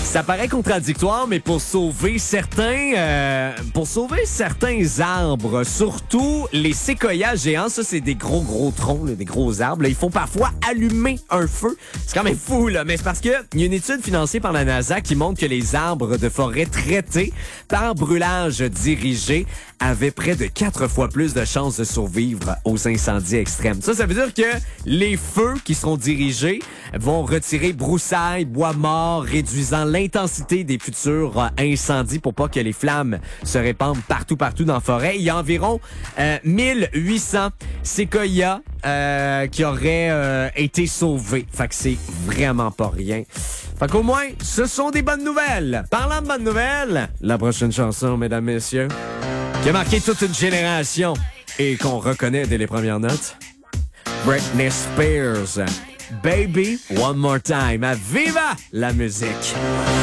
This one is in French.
Ça paraît contradictoire, mais pour sauver certains arbres, surtout les séquoias géants, ça c'est des gros troncs, là, des gros arbres, là, ils font parfois allumer un feu. C'est quand même fou, là, mais c'est parce que il y a une étude financée par la NASA qui montre que les arbres de forêt traités par brûlage dirigé avaient près de 4 fois plus de chances de survivre aux incendies extrêmes. Ça veut dire que les feux qui seront dirigés vont retirer broussailles, bois morts, réduisant l'intensité des futurs incendies pour pas que les flammes se répandent partout dans la forêt. Il y a environ 1800 séquoias qui auraient été sauvés. Fait que c'est vraiment pas rien. Fait qu'au moins, ce sont des bonnes nouvelles. Parlant de bonnes nouvelles, la prochaine chanson, mesdames, messieurs, qui a marqué toute une génération et qu'on reconnaît dès les premières notes. Britney Spears, Baby One More Time. Viva la musique!